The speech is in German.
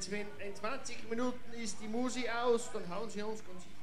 in 20 Minuten ist die Musik aus, dann hauen Sie uns ganz